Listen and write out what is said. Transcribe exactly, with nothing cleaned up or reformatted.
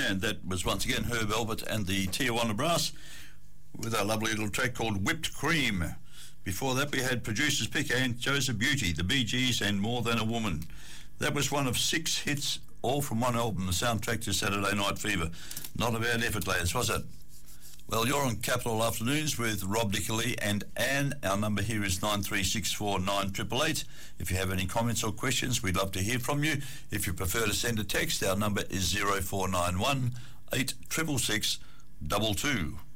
And that was once again Herb Elbert and the Tijuana Brass with a lovely little track called Whipped Cream. Before that we had Producer's Pick and Joseph Beauty, the Bee Gees and More Than a Woman. That was one of six hits, all from one album, the soundtrack to Saturday Night Fever. Not a bad effort, lads, was it? Well, you're on Capital Afternoons with Rob Dickerley and Anne. Our number here is nine three six four nine eight eight eight. If you have any comments or questions, we'd love to hear from you. If you prefer to send a text, our number is zero four nine one eight six six six two two.